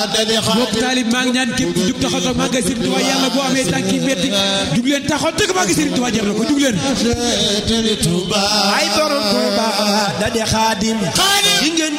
mbokk taalib maa ngi ñaan képp jug taxaw toog maa ngi Serigne Touba yàlla boo amee tànki metti jug leen taxaw tëgg maa ngi Serigne Touba jar na ko jug leen ay borom Touba da di xaadim